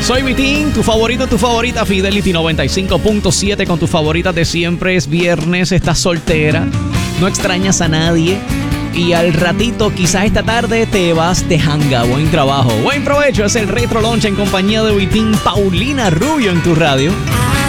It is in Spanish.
Soy Vitín, tu favorita Fidelity 95.7 con tus favoritas de siempre. Es viernes, estás soltera, no extrañas a nadie y al ratito, quizás esta tarde, te vas de hanga. Buen trabajo, buen provecho. Es el Retro Lunch en compañía de Vitín. Paulina Rubio en tu radio.